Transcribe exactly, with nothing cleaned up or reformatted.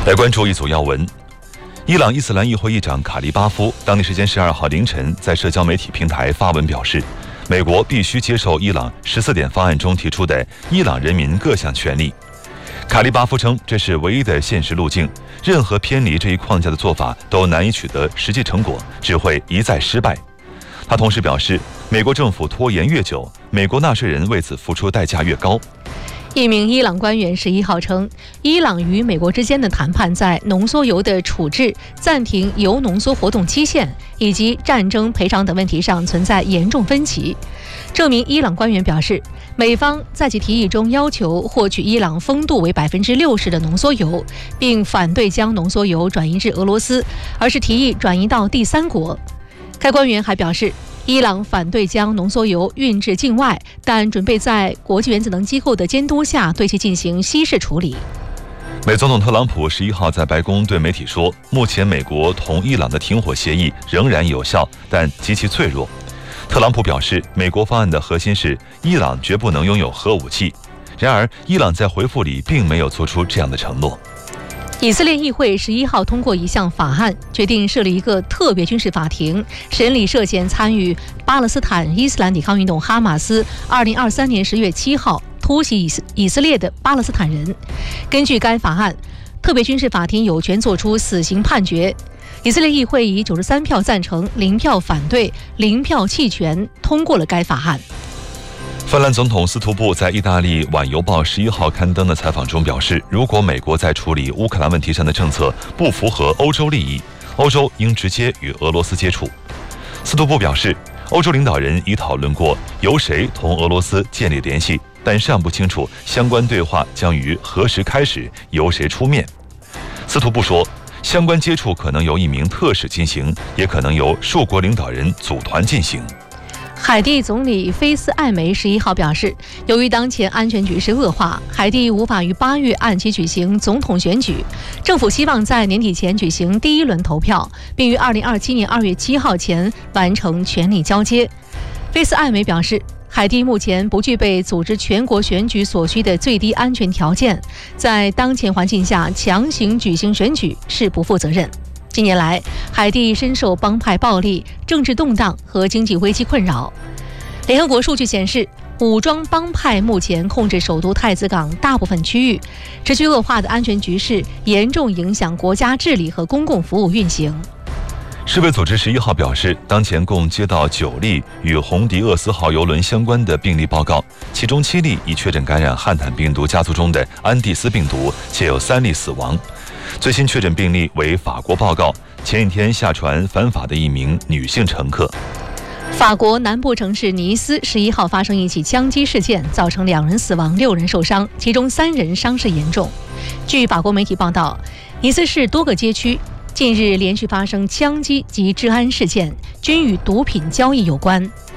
来关注一组要闻。伊朗伊斯兰议会议长卡利巴夫当地时间十二号凌晨在社交媒体平台发文表示，美国必须接受伊朗十四点方案中提出的伊朗人民各项权利。卡利巴夫称，这是唯一的现实路径，任何偏离这一框架的做法都难以取得实际成果，只会一再失败。他同时表示，美国政府拖延越久，美国纳税人为此付出代价越高。 一名伊朗官员十一号称，伊朗与美国之间的谈判在浓缩铀的处置、暂停铀浓缩活动期限以及战争赔偿等问题上存在严重分歧。这名伊朗官员表示，美方在其提议中要求获取伊朗丰度为百分之六十的浓缩铀，并反对将浓缩铀转移至俄罗斯，而是提议转移到第三国。该官员还表示，伊朗反对将浓缩铀运至境外，但准备在国际原子能机构的监督下对其进行稀释处理。 美总统特朗普十一号在白宫对媒体说，目前美国同伊朗的停火协议仍然有效，但极其脆弱。特朗普表示，美国方案的核心是伊朗绝不能拥有核武器。然而，伊朗在回复里并没有做出这样的承诺。 以色列议会十一号通过一项法案，决定设立一个特别军事法庭，审理涉嫌参与巴勒斯坦伊斯兰抵抗运动哈马斯二零二三年十月七号突袭以色列的巴勒斯坦人。根据该法案，特别军事法庭有权作出死刑判决。以色列议会以九十三票赞成、零票反对、零票弃权通过了该法案。 芬兰总统斯图布在意大利《晚邮报》十一号刊登的采访中表示，如果美国在处理乌克兰问题上的政策不符合欧洲利益，欧洲应直接与俄罗斯接触。斯图布表示，欧洲领导人已讨论过由谁同俄罗斯建立联系，但尚不清楚相关对话将于何时开始，由谁出面。斯图布说，相关接触可能由一名特使进行，也可能由数国领导人组团进行。 海地总理菲斯艾梅十一号表示，由于当前安全局势恶化，海地无法于八月按期举行总统选举。政府希望在年底前举行第一轮投票，并于二零二七年二月七号前完成权力交接。菲斯艾梅表示，海地目前不具备组织全国选举所需的最低安全条件，在当前环境下强行举行选举是不负责任。近年来，海地深受帮派暴力、政治动荡和经济危机困扰。联合国数据显示，武装帮派目前控制首都太子港大部分区域，持续恶化的安全局势严重影响国家治理和公共服务运行。 世卫组织十一号表示，当前共接到九例与红迪厄斯号邮轮相关的病例报告，其中七例已确诊感染汉坦病毒家族中的安第斯病毒，且有三例死亡。最新确诊病例为法国报告，前一天下船返法的一名女性乘客。 法国南部城市尼斯十一号发生一起枪击事件，造成两人死亡、六人受伤，其中三人伤势严重。据法国媒体报道，尼斯市多个街区近日连续发生枪击及治安事件，均与毒品交易有关。